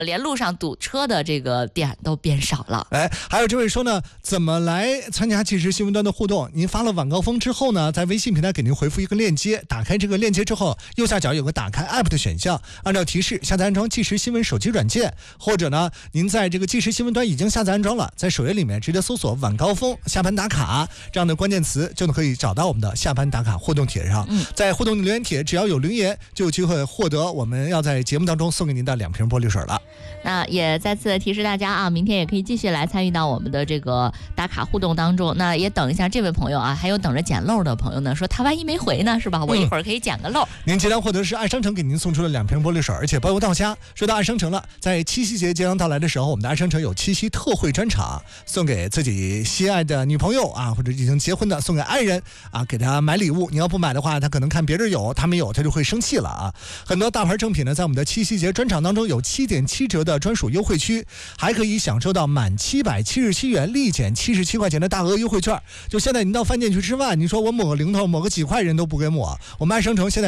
连路上堵车的这个点都变少了。 还有这位说呢，怎么来参加即时新闻端的互动？您发了晚高峰之后呢，在微信平台给您回复一个链接，打开这个链接之后，右下角有个打开 app 的选项，按照提示下载安装即时新闻手机软件，或者呢，您在这个即时新闻端已经下载安装了，在首页里面直接搜索晚高峰下班打卡这样的关键词，就可以找到我们的下班打卡互动帖上。在互动留言帖只要有留言，就有机会获得我们要在节目当中送给您的2瓶玻璃水了。 那也再次提示大家啊，明天也可以继续来参与到我们的这个打卡互动当中。那也等一下这位朋友啊，还有等着捡漏的朋友呢，说他万一没回呢，是吧？我一会儿可以捡个漏。 您即将获得是爱商城给您送出的2瓶玻璃水，而且包邮到家。说到爱商城了，在七夕节即将到来的时候，我们的爱商城有七夕特惠专场，送给自己心爱的女朋友啊，或者已经结婚的送给爱人啊，给他买礼物。你要不买的话，他可能看别人有，他没有，他就会生气了啊。很多大牌正品呢，在我们的七夕节专场当中有7.7折的专属优惠区，还可以享受到满777元立减77块钱的大额优惠券。就现在您到饭店去吃饭，你说我抹个零头抹个几块人都不给抹，我们爱商城现在